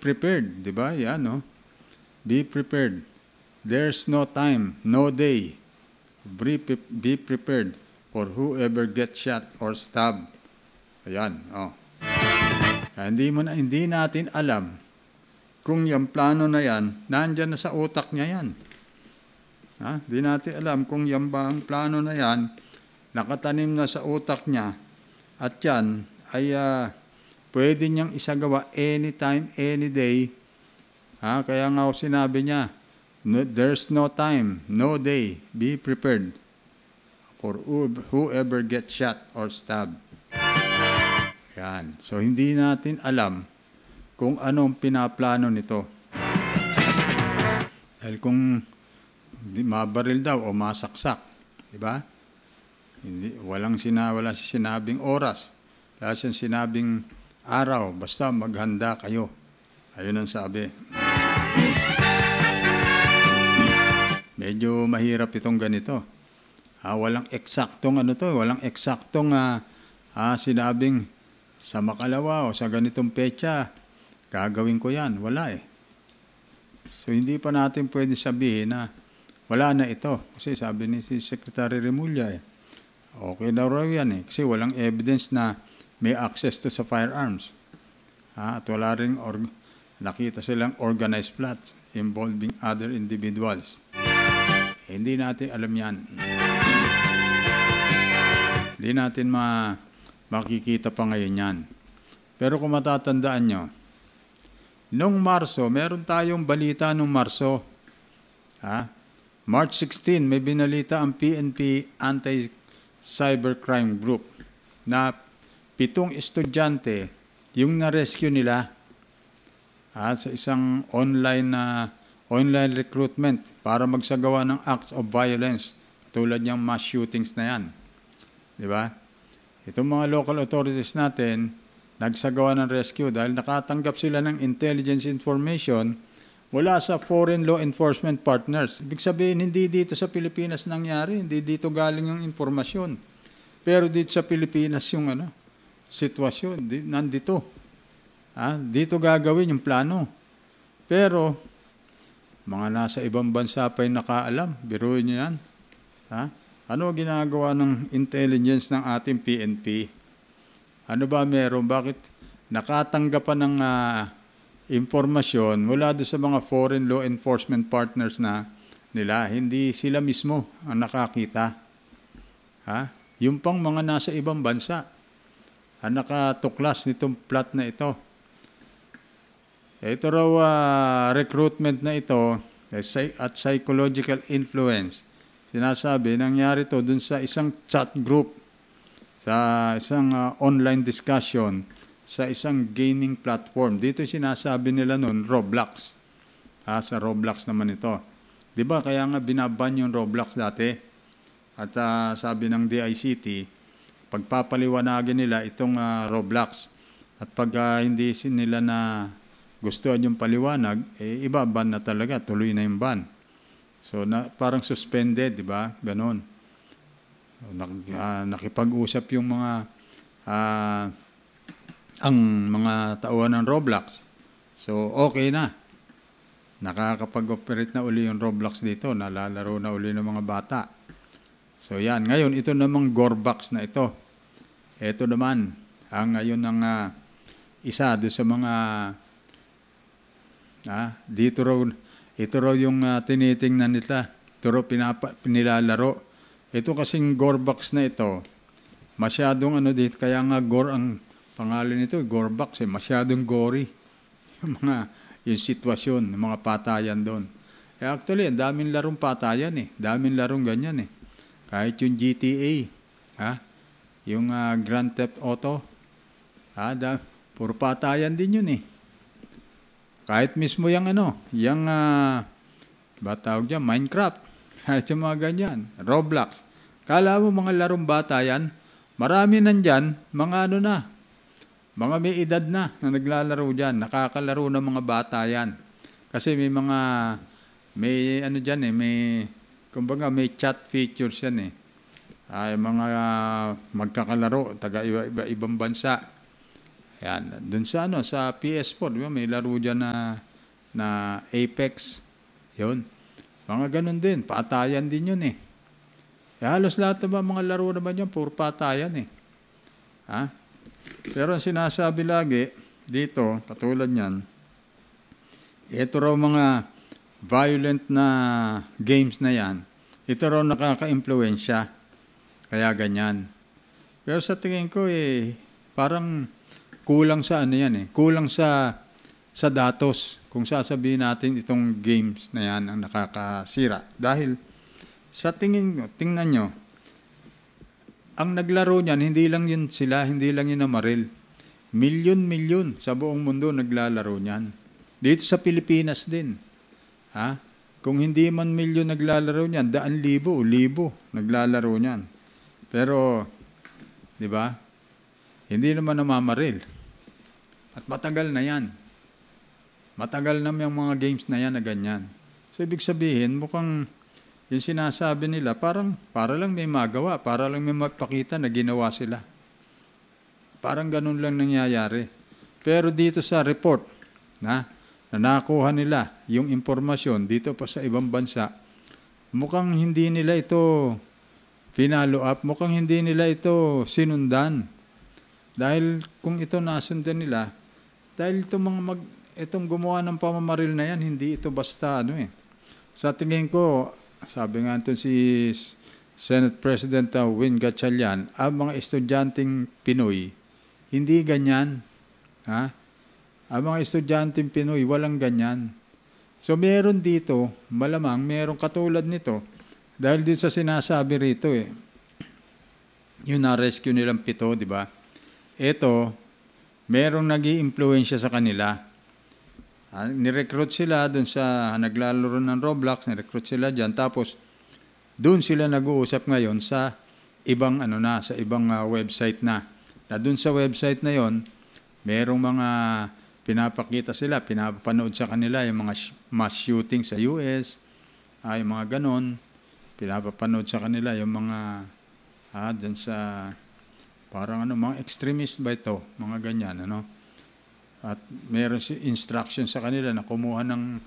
prepared, di ba? Yan, no? Be prepared. There's no time, no day. Be prepared for whoever gets shot or stabbed. Ayan, oh. Hindi natin alam kung yung plano na yan, nandyan na sa utak niya yan. Hindi natin alam kung yung bang plano na yan, nakatanim na sa utak niya, at yan ay pwede niyang isagawa anytime, any day. Kaya nga sinabi niya, there's no time, no day, be prepared for whoever gets shot or stabbed. Yan. So, hindi natin alam kung anong pinaplano nito. Dahil kung mabaril daw o masaksak, di ba? Wala sinabing oras. Wala siyang sinabing araw. Basta maghanda kayo. Ayun ang sabi. Medyo mahirap itong ganito. Walang eksaktong walang eksaktong sinabing sa makalawa o sa ganitong petsa, gagawin ko yan. Wala eh. So, hindi pa natin pwede sabihin na wala na ito. Kasi sabi ni si Secretary Remulla okay daw raw yan eh. Kasi walang evidence na may access to sa firearms. At wala rin nakita silang organized plots involving other individuals. Hindi natin alam yan. Hindi natin makikita pa ngayon yan. Pero kung matatandaan nyo, nung Marso, meron tayong balita nung Marso. March 16, may binalita ang PNP Anti-Cybercrime Group na 7 estudyante yung na-rescue nila sa isang online recruitment para magsagawa ng acts of violence tulad niyang mass shootings na yan. Di ba? Itong mga local authorities natin, nagsagawa ng rescue dahil nakatanggap sila ng intelligence information mula sa foreign law enforcement partners. Ibig sabihin, hindi dito sa Pilipinas nangyari, hindi dito galing yung informasyon. Pero dito sa Pilipinas yung sitwasyon, nandito. Dito gagawin yung plano. Pero, mga nasa ibang bansa pa yung nakaalam. Biruin nyo yan. Ano ginagawa ng intelligence ng ating PNP? Ano ba meron? Bakit nakatanggapan ng impormasyon mula doon sa mga foreign law enforcement partners na nila? Hindi sila mismo ang nakakita. Yung pang mga nasa ibang bansa ang nakatuklas nitong plot na ito. Ito raw recruitment na ito at psychological influence. Sinasabi, nangyari to dun sa isang chat group, sa isang online discussion, sa isang gaming platform. Dito sinasabi nila nun, Roblox. Sa Roblox naman ito. Di ba kaya nga binaban yung Roblox dati? At sabi ng DICT, pagpapaliwanagin nila itong Roblox. At pag hindi nila na gustuhan yung paliwanag, iba-ban na talaga, tuloy na yung ban. So, parang suspended, di ba? Ganon. Nakipag-usap yung ang mga tauhan ng Roblox. So, okay na. Nakakapag-operate na uli yung Roblox dito. Nalalaro na uli ng mga bata. So, yan. Ngayon, ito namang Gorbox na ito. Ito naman, ngayon ng isa doon sa mga ito raw yung tinitingnan nila. Ito raw pinilalaro. Ito kasing Gorbox na ito, masyadong dito, kaya nga ang pangalan nito, Gorbox, masyadong gory. Yung sitwasyon, yung mga patayan doon. Actually, daming larong patayan daming larong ganyan Kahit yung GTA, yung Grand Theft Auto, puro patayan din yun Kahit mismo yung tawag dyan, Minecraft, kahit yung mga ganyan, Roblox. Kala mo mga larong bata yan, marami nandyan, mga mga may edad na naglalaro dyan, nakakalaro ng mga bata yan. Kasi may kumbaga may chat features yan mga magkakalaro, taga ibang bansa. Ayan, dun sa sa PS4, di ba, may laro dyan na Apex. Yun. Mga ganun din, patayan din yun eh. Halos lahat naman mga laro naman yun, puro patayan eh. Ha? Pero ang sinasabi lagi dito, katulad niyan, ito raw mga violent na games na yan, ito raw nakaka-impluensya. Kaya ganyan. Pero sa tingin ko parang kulang sa yan eh. Kulang sa datos kung sasabihin natin itong games na yan ang nakakasira. Dahil sa tingnan nyo, ang naglaro niyan, hindi lang yun sila, hindi lang yun namaril. Milyon-milyon sa buong mundo naglalaro niyan. Dito sa Pilipinas din. Ha? Kung hindi man milyon naglalaro niyan, daan libo naglalaro niyan. Pero, di ba? Hindi naman namamaril. At matagal na yan. Matagal na yung mga games na yan na ganyan. So, ibig sabihin, mukhang yung sinasabi nila, para lang may magawa, para lang may magpakita na ginawa sila. Parang ganun lang nangyayari. Pero dito sa report, na nakuha nila yung impormasyon dito pa sa ibang bansa, mukhang hindi nila ito finalo up, mukhang hindi nila ito sinundan. Dahil kung ito nasundan nila, dahil itong gumawa ng pamamaril na yan, hindi ito basta Sa tingin ko, sabi nga ito si Senate President Win Gatchalian, ang mga estudyanteng Pinoy, hindi ganyan. Ha? Ang mga estudyanteng Pinoy, walang ganyan. So meron dito, malamang meron katulad nito, dahil dito sa sinasabi rito yung na-rescue nilang 7, di ba? Ito, merong nag-i-impluensya sa kanila. Nirecruit sila dun sa naglalaro ng Roblox, nirecruit sila dyan. Tapos, dun sila nag-uusap ngayon sa ibang sa ibang website na. Na dun sa website na yon, merong mga pinapakita sila, pinapanood sa kanila yung mga mass shooting sa US, yung mga ganon. Pinapanood sa kanila yung mga dyan sa parang mga extremist ba ito, mga ganyan, At meron si instruction sa kanila na kumuha ng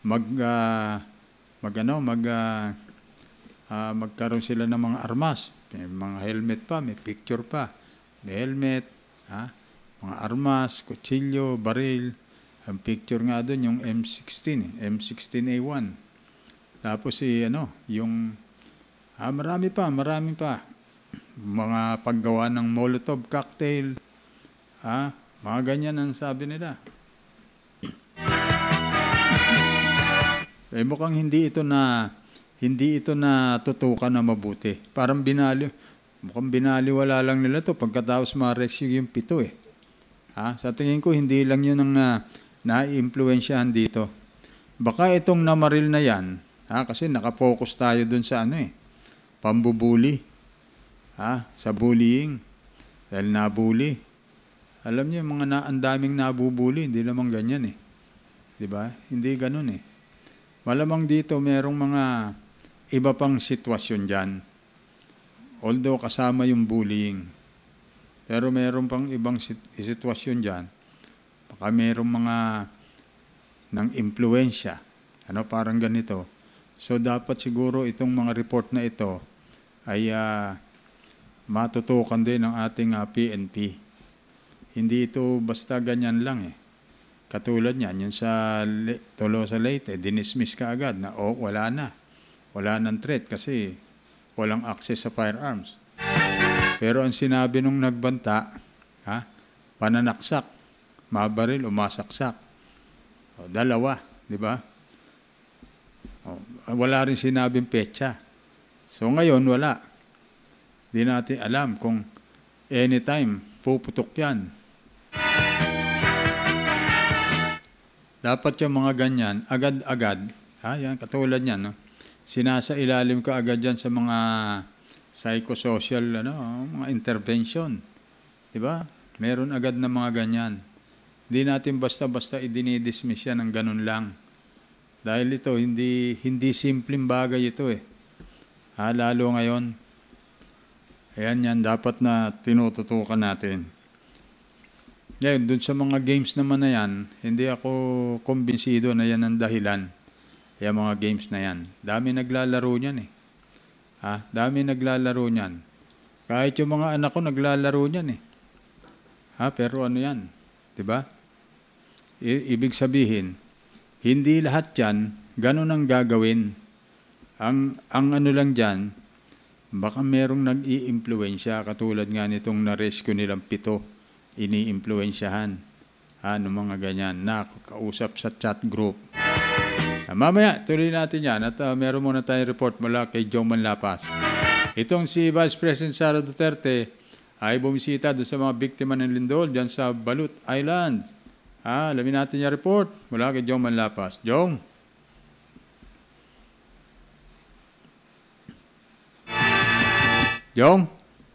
magkaroon sila ng mga armas. May mga helmet pa, may picture pa. May helmet, mga armas, kutsilyo, baril. Ang picture nga doon yung M16, M16A1. Tapos yung marami pa. Mga paggawa ng Molotov cocktail, mga ganyan ang sabi nila. Mukhang hindi ito na tutukan na mabuti. Parang mukhang binaliwala lang nila to pagkatapos ma-rescue yung 7 Sa tingin ko, hindi lang yun ang na-influensyahan dito. Baka itong namaril na yan, kasi nakafocus tayo dun sa pambubuli. Sa bullying. Dahil nabully. Alam niyo, ang daming nabubuli, hindi naman ganyan Di ba? Hindi ganun Malamang dito, merong mga iba pang sitwasyon dyan. Although kasama yung bullying. Pero meron pang ibang sitwasyon dyan. Baka merong mga ng impluensya. Parang ganito. So, dapat siguro itong mga report na ito ay matutukan din ng ating PNP. Hindi ito basta ganyan lang Katulad niyan, yung sa Tolosa Leyte, dinismiss ka agad na wala na. Wala nang threat kasi walang access sa firearms. Pero ang sinabi nung nagbanta, pananaksak, mabaril o masaksak. Dalawa, di ba? Wala rin sinabing petsa. So ngayon, wala. Di natin alam kung anytime puputok yan. Dapat yung mga ganyan, agad-agad, yan, katulad yan, sinasailalim ka agad yan sa mga psychosocial, mga intervention. Diba? Meron agad na mga ganyan. Hindi natin basta-basta idinidismiss yan ng ganun lang. Dahil ito, hindi simpleng bagay ito Lalo ngayon. Ayan yan, dapat na tinututukan natin. Ngayon, dun sa mga games naman na yan, hindi ako kumbinsido na yan ang dahilan. Yung mga games na yan. Dami naglalaro niyan eh. Dami naglalaro niyan. Kahit yung mga anak ko naglalaro niyan eh. Pero ano yan? 'Di ba? Ibig sabihin, hindi lahat yan ganun ang gagawin. Ang ano lang diyan, baka merong nag-iimpluwensya katulad nga nitong na-rescue nilang 7, ini-impluwensyahan. Ano mga ganyan, nakakausap sa chat group. Mamaya, tuloy natin yan at meron muna tayong report mula kay Jong Manlapas. Itong si Vice President Sara Duterte ay bumisita doon sa mga biktima ng lindol dyan sa Balut Island. Alamin natin yung report mula kay Jong Manlapas. Jong? Jong?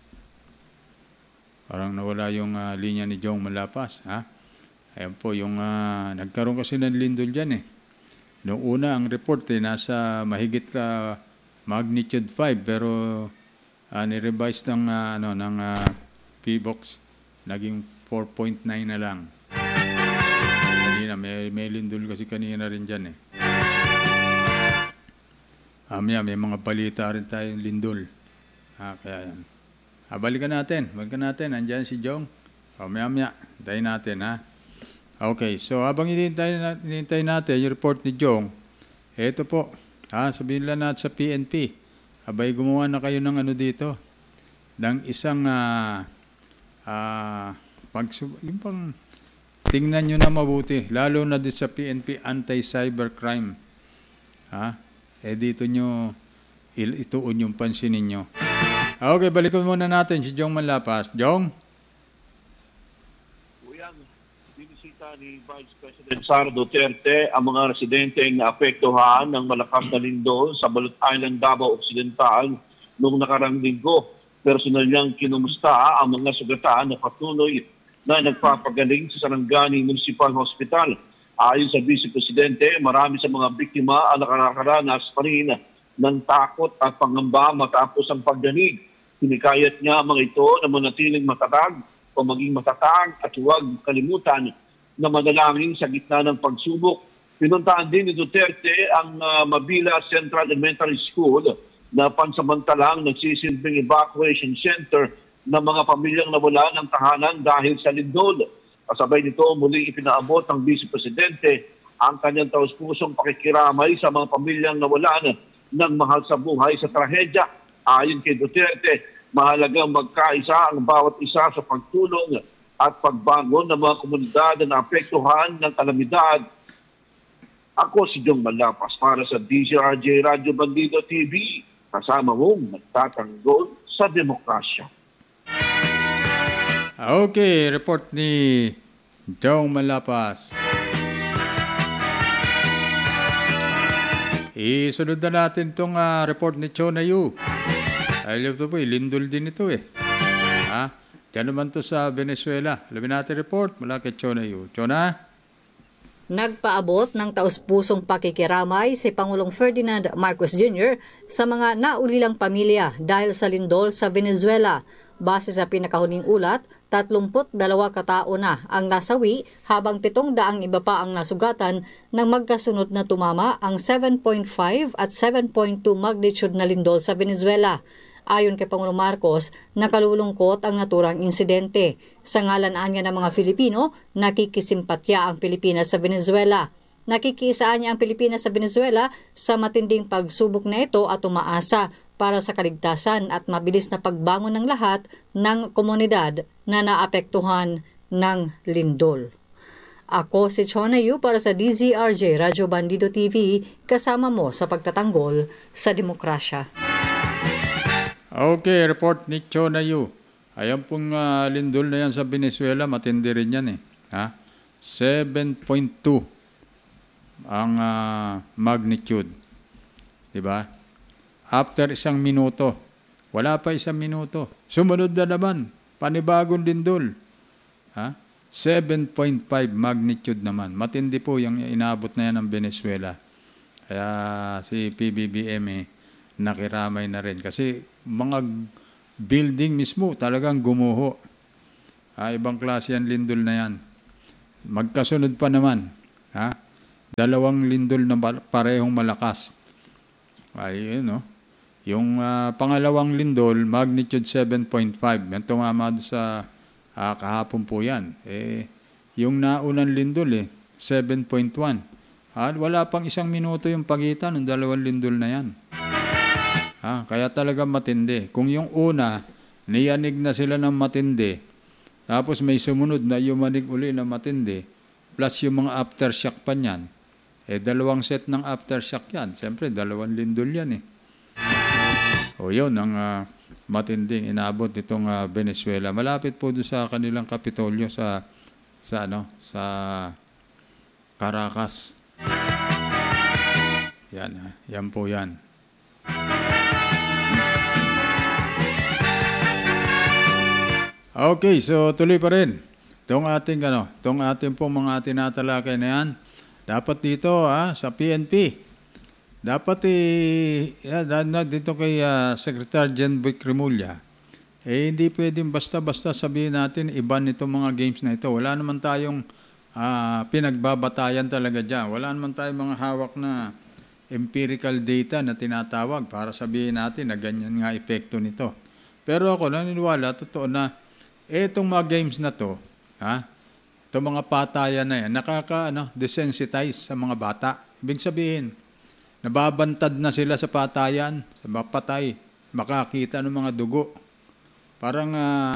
Parang nawala yung linya ni Jong Manlapas. Ayan po, yung nagkaroon kasi ng lindol dyan eh. Noong una, ang report nasa mahigit magnitude 5 pero ni-revise ng PBOX naging 4.9 na lang. Kanina, may lindol kasi kanina rin dyan eh. May mga balita rin tayong lindol. Kaya yan. Balikan natin. Andyan si Jong. Maya. Tayo natin Okay, so habang hinihintay natin yung report ni Jong, eto po, sabihin lang natin sa PNP, gumawa na kayo ng ano dito, ng isang, yung pang, tingnan nyo na mabuti, lalo na dito sa PNP anti-cybercrime. Dito nyo, ituon yung pansinin nyo. Okay, balikan muna natin si Jong Manlapas. Jong? Binisita ni Vice President Sara Duterte ang mga residenteng naapektuhan ng malakas na lindol sa Balut Island, Davao Occidental noong nakarang linggo. Personal niyang kinumusta ang mga sugatan na patuloy na nagpapagaling sa Sarangani Municipal Hospital. Ayon sa Vice Presidente, marami sa mga biktima ang nakakaranas pa rin ng takot at pangamba matapos ang pagdanig. Hinikayat niya mga ito na manatiling matatag o maging matatag at huwag kalimutan na manalangin sa gitna ng pagsubok. Pinuntahan din ni Duterte ang Mabila Central Elementary School na pansamantalang nagsisilbing evacuation center ng mga pamilyang nawala ng tahanan dahil sa lindol. Kasabay nito, muli ipinaabot ng Vice Presidente ang kanyang taus-pusong pakikiramay sa mga pamilyang nawalan ng mahal sa buhay sa trahedya. Ayon kay Duterte, mahalagang magkaisa ang bawat isa sa pagtulong at pagbangon ng mga komunidad na naapektuhan ng kalamidad. Ako si Jong Manlapas para sa DZRJ Radio Bandido TV, kasama mong nagtatanggol sa demokrasya. Okay, report ni Jong Manlapas. Isunod na natin itong report ni Chona Yu. Ayaw ito po, lindol din ito eh. Diyan naman to sa Venezuela. Alamin natin report mula kay Chona Yu. Chona? Nagpaabot ng taus-pusong pakikiramay si Pangulong Ferdinand Marcos Jr. sa mga naulilang pamilya dahil sa lindol sa Venezuela. Base sa pinakahuling ulat, 32 katao na ang nasawi habang 700 iba pa ang nasugatan nang magkasunod na tumama ang 7.5 at 7.2 magnitude na lindol sa Venezuela. Ayon kay Pangulong Marcos, nakalulungkot ang naturang insidente. Sa ngalan niya ng mga Filipino, nakikisimpatya ang Pilipinas sa Venezuela. Nakikiisaan niya ang Pilipinas sa Venezuela sa matinding pagsubok na ito at umaasa para sa kaligtasan at mabilis na pagbangon ng lahat ng komunidad na naapektuhan ng lindol. Ako si Chona Yu para sa DZRJ Radio Bandido TV, kasama mo sa pagtatanggol sa demokrasya. Okay, report ni Chona Yu. Ayan pong lindol na yan sa Venezuela, matindi rin yan eh. 7.2 ang magnitude. Diba? After 1 minuto. Wala pa 1 minuto. Sumunod na naman. Panibagong lindol. 7.5 magnitude naman. Matindi po yung inabot na yan ng Venezuela. Kaya si PBBM nakiramay na rin. Kasi mga building mismo talagang gumuho. Ibang klase yan lindol na yan. Magkasunod pa naman. Dalawang lindol na parehong malakas. Ayun, no? Yung pangalawang lindol, magnitude 7.5. Yan tumama doon sa kahapon po yan. Yung naunang lindol, 7.1. Wala pang 1 minuto yung pagitan ng dalawang lindol na yan. Kaya talaga matindi. Kung yung una, niyanig na sila ng matindi, tapos may sumunod na yumanig uli na matindi, plus yung mga aftershock pa niyan, dalawang set ng aftershock yan. Siyempre, dalawang lindol yan yun ang matinding inabot nitong Venezuela. Malapit po doon sa kanilang Kapitolyo sa Caracas. Yan po yan. Okay, so tuloy pa rin. Itong ating pong mga tinatalakay na yan, dapat dito sa PNP, dapat dito kay Secretary Jen Vic Remulla, hindi pwedeng basta-basta sabihin natin iban itong mga games na ito. Wala naman tayong pinagbabatayan talaga dyan. Wala naman tayong mga hawak na empirical data na tinatawag para sabihin natin na ganyan nga epekto nito. Pero ako naniniwala, totoo na, itong mga games na to, itong mga patayan na yan, desensitize sa mga bata. Ibig sabihin, nababantad na sila sa patayan, sa patay, makakita ng mga dugo. Parang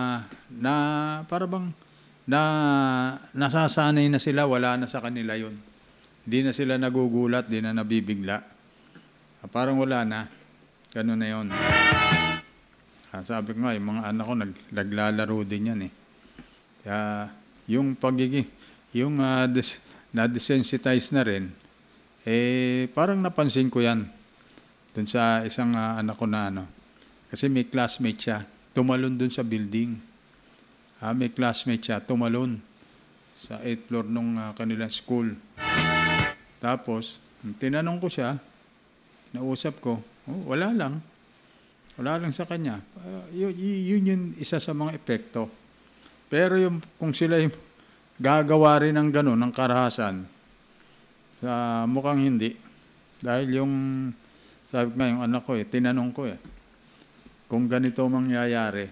nasasanay na sila, wala na sa kanila yun. Hindi na sila nagugulat, hindi na nabibigla. Parang wala na. Ganun na yun. Sabi ko nga, yung mga anak ko naglalaro din yan Kaya yung pagiging, na-desensitize na rin, parang napansin ko yan dun sa isang anak ko na kasi may classmate siya, tumalon dun sa building. May classmate siya, tumalon sa 8th floor nung kanilang school. Tapos, tinanong ko siya, nausap ko, wala lang sa kanya. Yun yung isa sa mga epekto. Pero kung sila yung gagawa rin ng gano'n, ng karahasan, mukhang hindi. Dahil sabi ko nga, yung anak ko tinanong ko kung ganito mangyayari,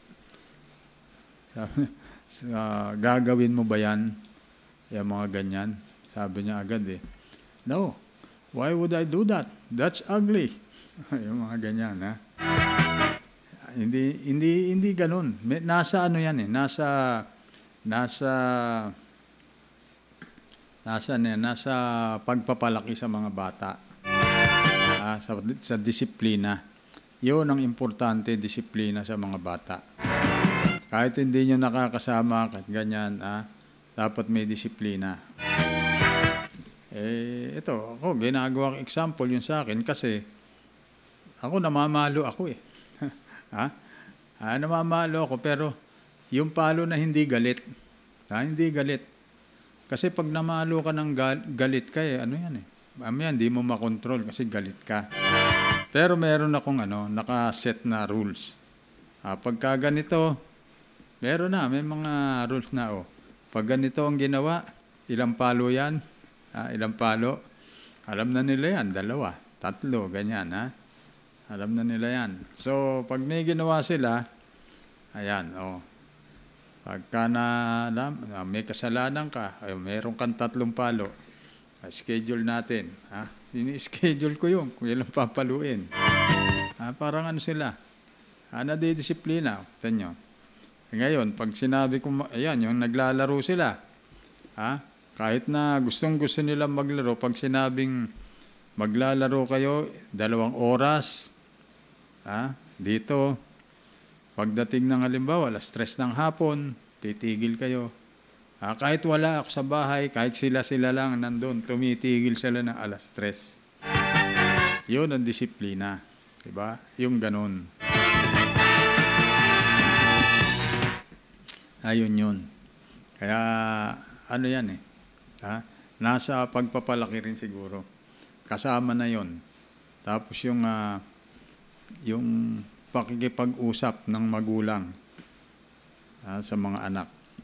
gagawin mo ba yan? Yung mga ganyan. Sabi niya agad no, why would I do that? That's ugly. Yung mga ganyan, Hindi ganun. Nasa yan nasa pagpapalaki sa mga bata. Sa disiplina. Yun ang importante, disiplina sa mga bata. Kahit hindi nyo nakakasama, kahit ganyan, dapat may disiplina. Ito, ako, ginagawang example yun sa akin kasi ako namamalo ako namamalo ako pero yung palo na hindi galit. Hindi galit. Kasi pag namalo ka ng galit ka hindi mo makontrol kasi galit ka. Pero meron akong nakaset na rules. Pagka ganito, meron may mga rules na pag ganito ang ginawa, ilang palo yan? Ilang palo? Alam na nila yan, 2, 3, ganyan Alam na nila yan. So, pag may ginawa sila, ayan, pagka may kasalanan ka, meron kang 3 palo, schedule natin. Ini-schedule ko yun, kung ilang papaluin. Parang sila, nadidisiplina. Kita nyo. Ngayon, pag sinabi ko, ayan, yung naglalaro sila, kahit na gustong-gusto nilang maglaro, pag sinabing maglalaro kayo 2 oras, dito, pagdating ng halimbawa, 3:00 ng hapon, titigil kayo. Kahit wala ako sa bahay, kahit sila lang nandun, tumitigil sila ng 3:00. Yun ang disiplina. Diba? Yung ganun. Ayun yun. Kaya, yan nasa pagpapalaki rin siguro. Kasama na yon. Tapos yung pakikipag-usap ng magulang sa mga anak.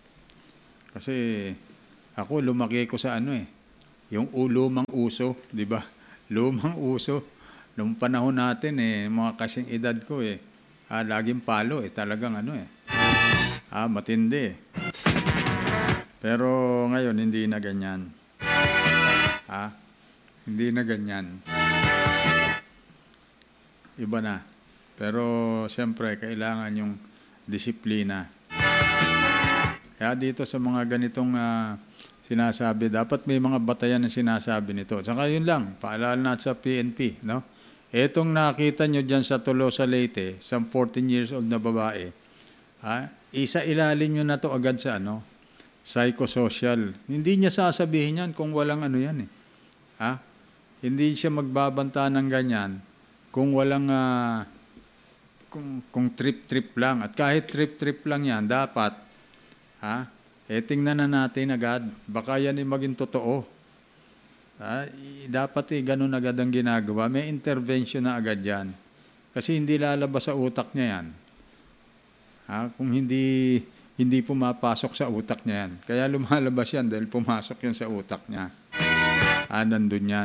Kasi ako lumaki ko sa yung lumang uso, di ba? Lumang uso. Nung panahon natin mga kasing edad ko laging palo talagang matindi. Pero ngayon hindi na ganyan. Hindi na ganyan. Iba na. Pero siyempre kailangan yung disiplina. Kaya dito sa mga ganitong sinasabi, dapat may mga batayan na sinasabi nito. Saka yun lang, paalala natin sa PNP, no? Etong nakita nyo dyan sa Tolosa, Leyte, isang 14 years old na babae, isa ilalim nyo na to agad sa psychosocial. Hindi niya sasabihin yan kung walang yan. Hindi siya magbabanta ng ganyan kung walang kung trip-trip lang. At kahit trip-trip lang yan, dapat tingnan na natin agad. Baka yan maging totoo. Dapat ganun agad ang ginagawa. May intervention na agad yan. Kasi hindi lalabas sa utak niya yan. Kung hindi pumapasok sa utak niya yan. Kaya lumalabas yan dahil pumasok yan sa utak niya. Nandun yan.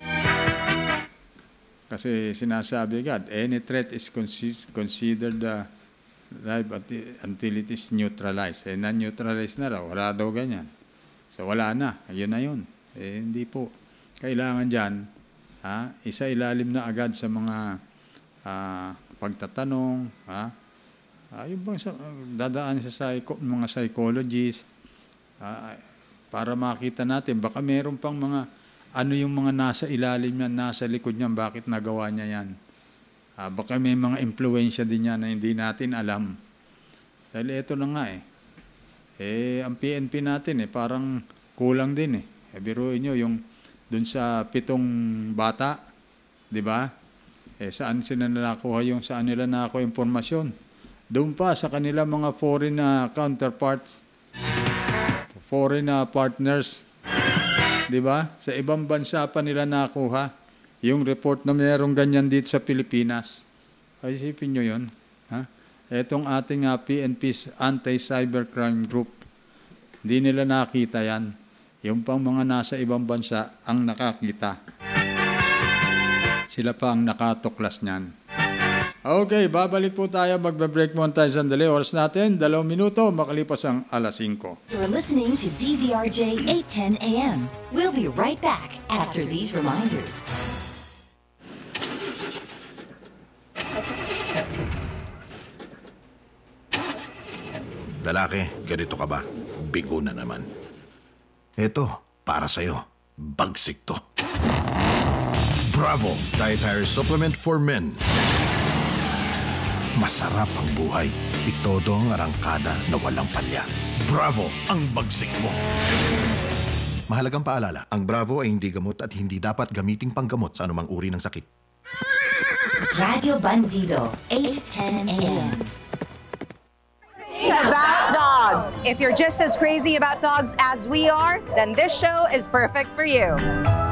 Kasi sinasabi agad, any threat is considered live until it is neutralized. Na-neutralize na raw. Wala daw ganyan. So wala na. Ayun na yun. Hindi po. Kailangan dyan, isa ilalim na agad sa mga pagtatanong, yung bang dadaan sa mga psychologist, para makita natin, baka meron pang mga, yung mga nasa ilalim niyan, nasa likod niyan, bakit nagawa niya yan. Baka may mga impluensya din yan na hindi natin alam. Dahil ito na nga ang PNP natin parang kulang din biruin nyo yung dun sa 7 bata, di ba? Saan sila saan nila nakuha impormasyon? Doon pa sa kanila mga foreign counterparts, foreign partners, di ba? Sa ibang bansa pa nila nakuha yung report na mayroong ganyan dito sa Pilipinas. Isipin nyo yun. Etong ating PNP's Anti-Cybercrime Group, hindi nila nakita yan. Yung pang mga nasa ibang bansa ang nakakita. Sila pa ang nakatuklas niyan. Okay, babalik po tayo. Magbe-break muna tayo sandali. Oras natin, 2 minuto, makalipas ang 5:00. You're listening to DZRJ 810 AM. We'll be right back after these reminders. Lalaki, ganito ka ba? Bigo na naman. Eto, para sa'yo. Bagsik to. Bravo! Dietary Supplement for Men. Masarap ang buhay. Itodo ang arangkada na walang palya. Bravo! Ang bagsik mo. Mahalagang paalala, ang Bravo ay hindi gamot at hindi dapat gamiting panggamot sa anumang uri ng sakit. Radio Bandido, 810 AM. About dogs. If you're just as crazy about dogs as we are, then this show is perfect for you.